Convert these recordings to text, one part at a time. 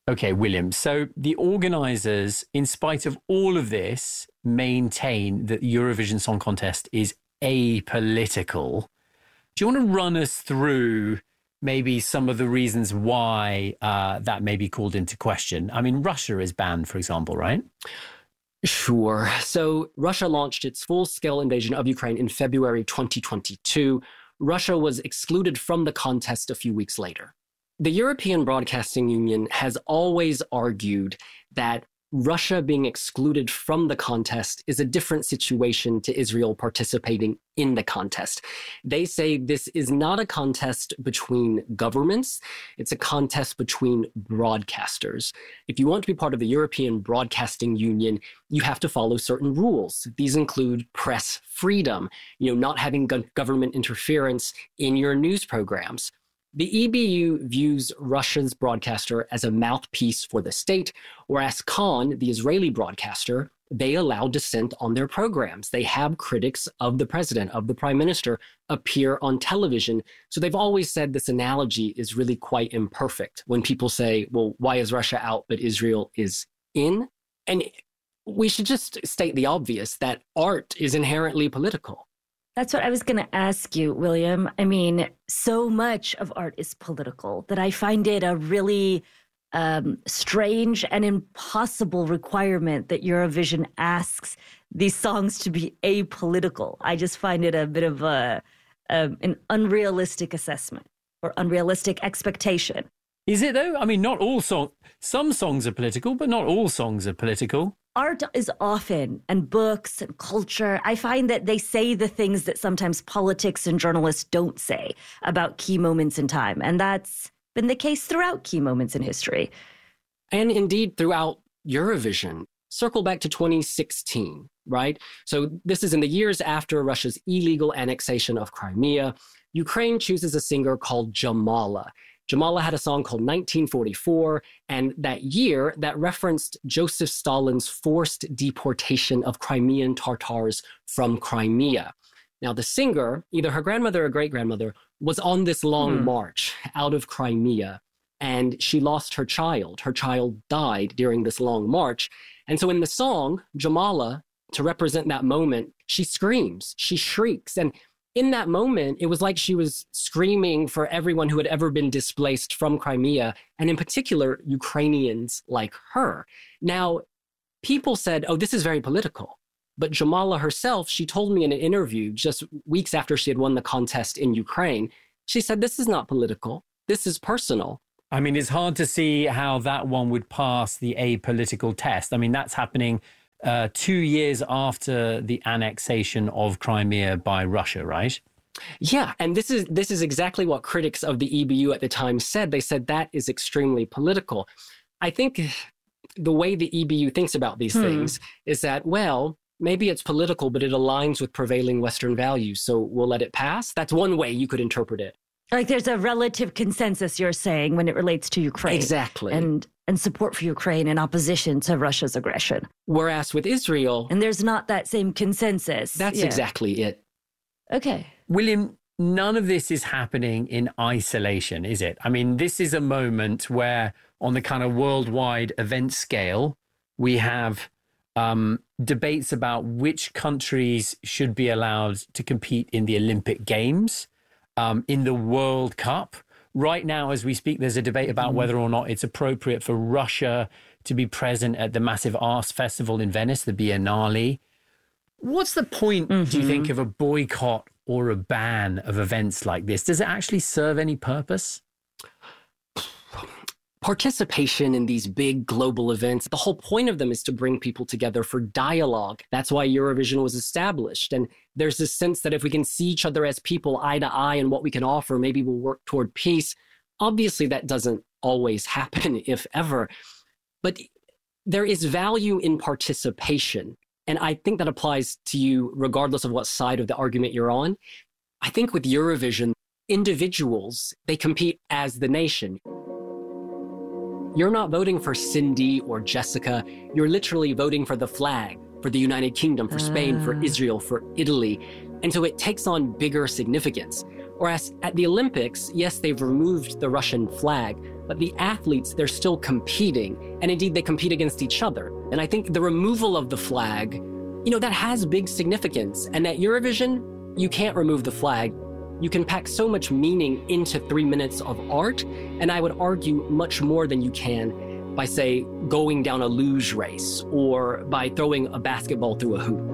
Okay, William. So the organizers, in spite of all of this, maintain that the Eurovision Song Contest is apolitical. Do you want to run us through maybe some of the reasons why that may be called into question? I mean, Russia is banned, for example, right? Sure. So Russia launched its full-scale invasion of Ukraine in February 2022. Russia was excluded from the contest a few weeks later. The European Broadcasting Union has always argued that Russia being excluded from the contest is a different situation to Israel participating in the contest. They say this is not a contest between governments, it's a contest between broadcasters. If you want to be part of the European Broadcasting Union, you have to follow certain rules. These include press freedom, not having government interference in your news programs. The EBU views Russia's broadcaster as a mouthpiece for the state, whereas Khan, the Israeli broadcaster, they allow dissent on their programs. They have critics of the president, of the prime minister, appear on television. So they've always said this analogy is really quite imperfect when people say, well, why is Russia out but Israel is in? And we should just state the obvious, that art is inherently political. That's what I was going to ask you, William. I mean, so much of art is political that I find it a really strange and impossible requirement that Eurovision asks these songs to be apolitical. I just find it a bit of an unrealistic assessment or unrealistic expectation. Is it though? I mean, not all songs. Some songs are political, but not all songs are political. Art is often, and books and culture, I find that they say the things that sometimes politics and journalists don't say about key moments in time. And that's been the case throughout key moments in history. And indeed throughout Eurovision. Circle back to 2016, right? So this is in the years after Russia's illegal annexation of Crimea. Ukraine chooses a singer called Jamala. Jamala had a song called 1944, and that year that referenced Joseph Stalin's forced deportation of Crimean Tatars from Crimea. Now, the singer, either her grandmother or great-grandmother, was on this long march out of Crimea, and she lost her child. Her child died during this long march. And so in the song, Jamala, to represent that moment, she screams, she shrieks, and in that moment, it was like she was screaming for everyone who had ever been displaced from Crimea, and in particular, Ukrainians like her. Now, people said, oh, this is very political. But Jamala herself, she told me in an interview just weeks after she had won the contest in Ukraine, she said, this is not political. This is personal. I mean, it's hard to see how that one would pass the apolitical test. I mean, that's happening 2 years after the annexation of Crimea by Russia, right? Yeah, and this is exactly what critics of the EBU at the time said. They said that is extremely political. I think the way the EBU thinks about these things is that, well, maybe it's political, but it aligns with prevailing Western values, so we'll let it pass. That's one way you could interpret it. Like there's a relative consensus, you're saying, when it relates to Ukraine. Exactly. And support for Ukraine in opposition to Russia's aggression. Whereas with Israel... And there's not that same consensus. That's exactly it. Okay. William, none of this is happening in isolation, is it? I mean, this is a moment where, on the kind of worldwide event scale, we have debates about which countries should be allowed to compete in the Olympic Games, in the World Cup. Right now, as we speak, there's a debate about whether or not it's appropriate for Russia to be present at the massive arts festival in Venice, the Biennale. What's the point, do you think, of a boycott or a ban of events like this? Does it actually serve any purpose? Participation in these big global events, the whole point of them is to bring people together for dialogue. That's why Eurovision was established. And there's this sense that if we can see each other as people eye to eye and what we can offer, maybe we'll work toward peace. Obviously, that doesn't always happen, if ever. But there is value in participation. And I think that applies to you regardless of what side of the argument you're on. I think with Eurovision, individuals, they compete as the nation. You're not voting for Cindy or Jessica. You're literally voting for the flag, for the United Kingdom, for Spain, for Israel, for Italy. And so it takes on bigger significance. Whereas at the Olympics, yes, they've removed the Russian flag, but the athletes, they're still competing. And indeed, they compete against each other. And I think the removal of the flag, that has big significance. And at Eurovision, you can't remove the flag. You can pack so much meaning into 3 minutes of art, and I would argue much more than you can by, say, going down a luge race or by throwing a basketball through a hoop.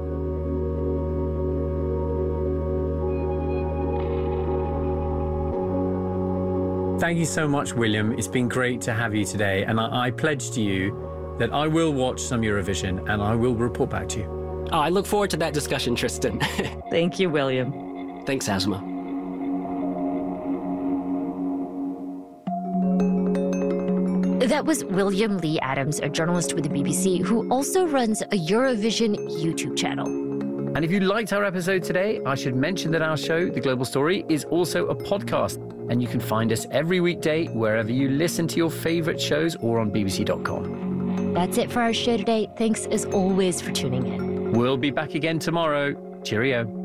Thank you so much, William. It's been great to have you today, and I pledge to you that I will watch some Eurovision and I will report back to you. I look forward to that discussion, Tristan. Thank you, William. Thanks, Asma. That was William Lee Adams, a journalist with the BBC, who also runs a Eurovision YouTube channel. And if you liked our episode today, I should mention that our show, The Global Story, is also a podcast. And you can find us every weekday wherever you listen to your favorite shows or on bbc.com. That's it for our show today. Thanks as always for tuning in. We'll be back again tomorrow. Cheerio.